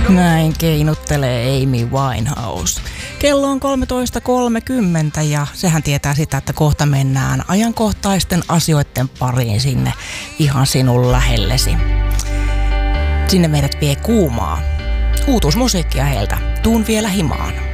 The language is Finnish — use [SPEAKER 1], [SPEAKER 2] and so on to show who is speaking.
[SPEAKER 1] Näin keinuttelee Amy Winehouse. Kello on 13.30 ja sehän tietää sitä, että kohta mennään ajankohtaisten asioiden pariin sinne ihan sinun lähellesi. Sinne meidät vie kuumaa uutuusmusiikkia heiltä. Tuun vielä himaan.